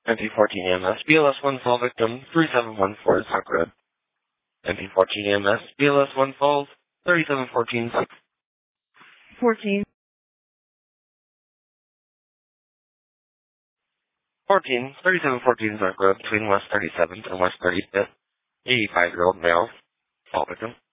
MP14 EMS, BLS1 fall victim, 3714 Suck Road. MP14 EMS, BLS1 falls, 3714 14. 3714 Suck Road between West 37th and West 35th. 85-year-old male, fall victim.